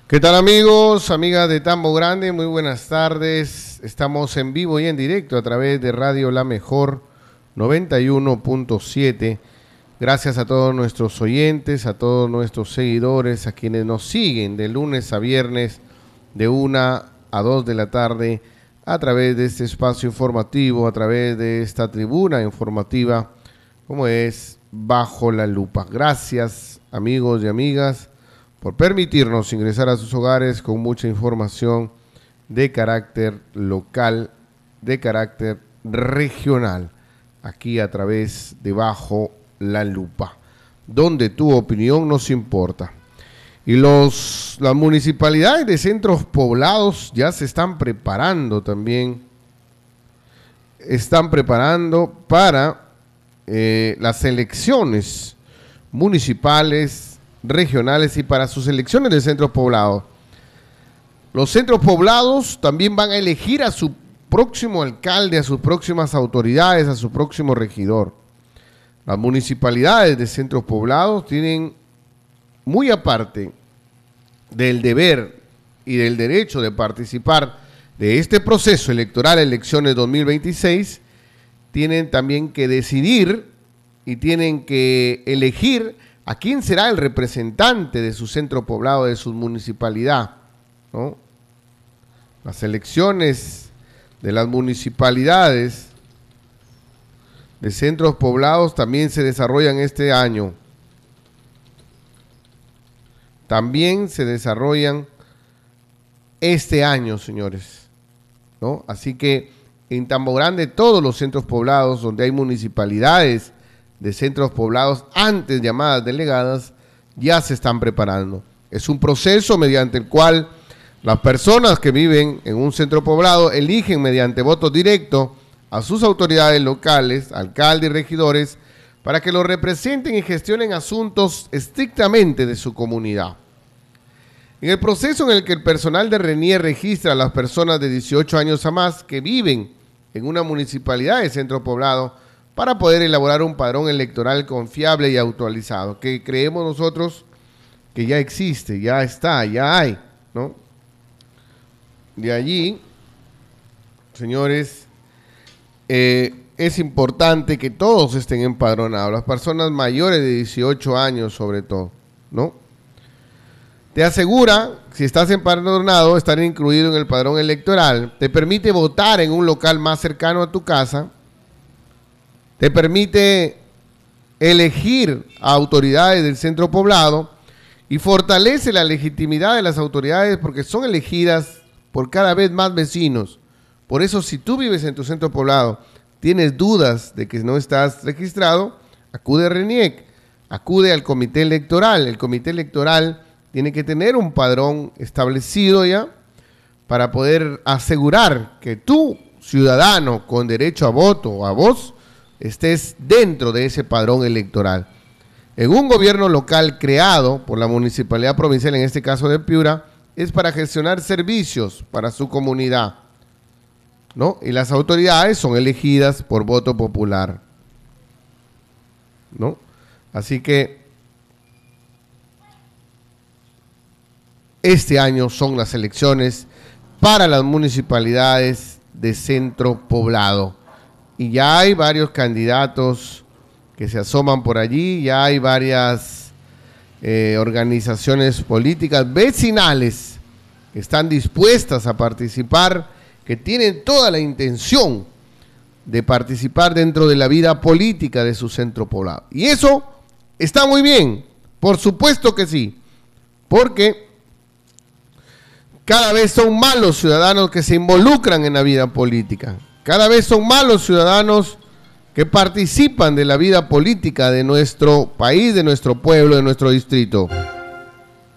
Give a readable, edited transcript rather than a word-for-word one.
¿Qué tal amigos, amigas de Tambo Grande? Muy buenas tardes. Estamos en vivo y en directo a través de Radio La Mejor 91.7. Gracias a todos nuestros oyentes, a todos nuestros seguidores, a quienes nos siguen de lunes a viernes de 1 a 2 de la tarde a través de este espacio informativo, a través de esta tribuna informativa como es Bajo la Lupa. Gracias amigos y amigas por permitirnos ingresar a sus hogares con mucha información de carácter local, de carácter regional, aquí a través de Bajo la Lupa, donde tu opinión nos importa. Y las municipalidades de centros poblados ya se están preparando también, están preparando para las elecciones municipales, regionales y para sus elecciones de centros poblados. Los centros poblados también van a elegir a su próximo alcalde, a sus próximas autoridades, a su próximo regidor. Las municipalidades de centros poblados tienen, muy aparte del deber y del derecho de participar de este proceso electoral, elecciones 2026, tienen también que decidir y tienen que elegir a quién será el representante de su centro poblado, de su municipalidad, ¿no? Las elecciones de las municipalidades de centros poblados también se desarrollan este año. También se desarrollan este año, señores, ¿no? Así que en Tambo Grande todos los centros poblados donde hay municipalidades de centros poblados antes llamadas delegadas ya se están preparando. Es un proceso mediante el cual las personas que viven en un centro poblado eligen mediante voto directo a sus autoridades locales, alcaldes y regidores, para que los representen y gestionen asuntos estrictamente de su comunidad. En el proceso en el que el personal de RENIER registra a las personas de 18 años a más que viven en una municipalidad de centro poblado para poder elaborar un padrón electoral confiable y actualizado, que creemos nosotros que ya existe, ya está, ya hay, ¿no? De allí, señores, es importante que todos estén empadronados, las personas mayores de 18 años sobre todo, ¿no? Te asegura, si estás empadronado, estar incluido en el padrón electoral, te permite votar en un local más cercano a tu casa, te permite elegir a autoridades del centro poblado y fortalece la legitimidad de las autoridades porque son elegidas por cada vez más vecinos. Por eso, si tú vives en tu centro poblado, tienes dudas de que no estás registrado, acude a RENIEC, acude al comité electoral. El comité electoral tiene que tener un padrón establecido ya para poder asegurar que tú, ciudadano con derecho a voto o a voz, estés dentro de ese padrón electoral. En un gobierno local creado por la municipalidad provincial, en este caso de Piura, es para gestionar servicios para su comunidad, ¿no? Y las autoridades son elegidas por voto popular, ¿no? Así que este año son las elecciones para las municipalidades de centro poblado. Y ya hay varios candidatos que se asoman por allí, ya hay varias organizaciones políticas vecinales que están dispuestas a participar, que tienen toda la intención de participar dentro de la vida política de su centro poblado. Y eso está muy bien, por supuesto que sí, porque cada vez son más los ciudadanos que se involucran en la vida política. Cada vez son más los ciudadanos que participan de la vida política de nuestro país, de nuestro pueblo, de nuestro distrito.